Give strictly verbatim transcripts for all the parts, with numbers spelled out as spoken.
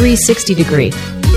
three sixty degree.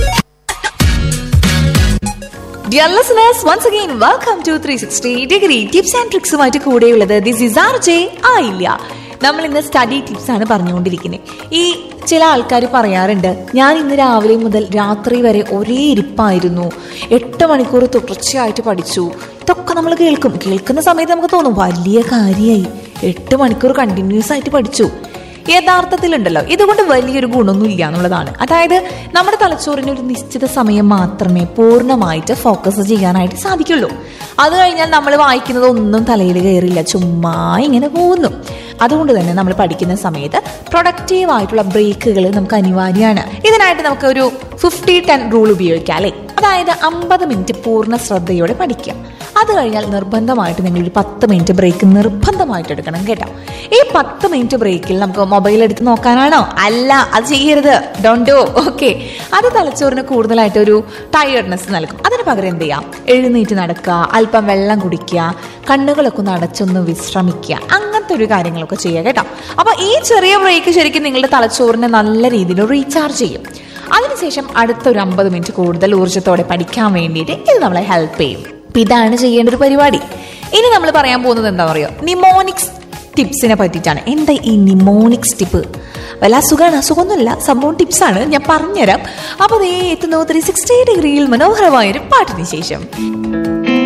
Dear listeners, once again, welcome to three sixty degree tips and tricks ആയിട്ട് കൂടെയുള്ളത് this is R J ആയില്ല. നമ്മൾ ഇന്ന് study tips ആണ് പറഞ്ഞുകൊണ്ടിരിക്കുന്നത്. ഈ ചില ആൾക്കാർ പറയാറുണ്ട്, ഞാൻ ഇന്ന് രാവിലെ മുതൽ രാത്രി വരെ ഒരേ ഇരിപ്പായിരുന്നു, എട്ട് മണിക്കൂർ തുടർച്ചയായിട്ട് പഠിച്ചു. ഇതൊക്കെ നമ്മൾ കേൾക്കും. കേൾക്കുന്ന സമയത്ത് നമുക്ക് തോന്നും വലിയ കാര്യമായി, എട്ട് മണിക്കൂർ കണ്ടിന്യൂസ് ആയിട്ട് പഠിച്ചു. യഥാർത്ഥത്തിലുണ്ടല്ലോ ഇതുകൊണ്ട് വലിയൊരു ഗുണമൊന്നും ഇല്ല എന്നുള്ളതാണ്. അതായത് നമ്മുടെ തലച്ചോറിന് ഒരു നിശ്ചിത സമയം മാത്രമേ പൂർണ്ണമായിട്ട് ഫോക്കസ് ചെയ്യാനായിട്ട് സാധിക്കുള്ളൂ. അത് കഴിഞ്ഞാൽ നമ്മൾ വായിക്കുന്നത് ഒന്നും തലയിൽ കയറില്ല, ചുമ്മാ ഇങ്ങനെ പോകുന്നു. അതുകൊണ്ട് തന്നെ നമ്മൾ പഠിക്കുന്ന സമയത്ത് പ്രൊഡക്റ്റീവ് ആയിട്ടുള്ള ബ്രേക്കുകൾ നമുക്ക് അനിവാര്യമാണ്. ഇതിനായിട്ട് നമുക്ക് ഒരു ഫിഫ്റ്റി ടെൻ റൂൾ ഉപയോഗിക്കാം അല്ലേ. അതായത് അമ്പത് മിനിറ്റ് പൂർണ്ണ ശ്രദ്ധയോടെ പഠിക്കുക. അത് കഴിഞ്ഞാൽ നിർബന്ധമായിട്ട് നിങ്ങളൊരു പത്ത് മിനിറ്റ് ബ്രേക്ക് നിർബന്ധമായിട്ട് എടുക്കണം കേട്ടോ. ഈ പത്ത് മിനിറ്റ് ബ്രേക്കിൽ നമുക്ക് മൊബൈൽ എടുത്ത് നോക്കാനാണോ? അല്ല, അത് ചെയ്യരുത്. Don't do. ഓക്കെ, അത് തലച്ചോറിന് കൂടുതലായിട്ട് ഒരു ടയേർഡ്നെസ് നൽകും. അതിന് പകരം എന്ത് ചെയ്യാം? എഴുന്നേറ്റ് നടക്കുക, അല്പം വെള്ളം കുടിക്കുക, കണ്ണുകളൊക്കെ ഒന്ന് അടച്ചൊന്ന് വിശ്രമിക്കുക, അങ്ങനത്തെ ഒരു കാര്യങ്ങളൊക്കെ ചെയ്യുക കേട്ടോ. അപ്പൊ ഈ ചെറിയ ബ്രേക്ക് ശരിക്കും നിങ്ങളുടെ തലച്ചോറിനെ നല്ല രീതിയിൽ റീചാർജ് ചെയ്യും. അതിനുശേഷം അടുത്തൊരു അമ്പത് മിനിറ്റ് കൂടുതൽ ഊർജ്ജത്തോടെ പഠിക്കാൻ വേണ്ടിയിട്ട് ഇത് നമ്മളെ ഹെൽപ്പ് ചെയ്യും. ഇതാണ് ചെയ്യേണ്ട ഒരു പരിപാടി. ഇനി നമ്മൾ പറയാൻ പോകുന്നത് എന്താ പറയുക, നിമോണിക്സ് ടിപ്സിനെ പറ്റിയിട്ടാണ്. എന്താ ഈ നിമോണിക്സ് ടിപ്പ്? വല്ല അസുഖമാണ്? അസുഖമൊന്നുമില്ല, സംഭവം ടിപ്സാണ്, ഞാൻ പറഞ്ഞുതരാം. അപ്പോൾ ദേ എത്തുന്നു ത്രീ സിക്സ്റ്റി ഡിഗ്രിയിൽ മനോഹരമായൊരു പാട്ടിന് ശേഷം.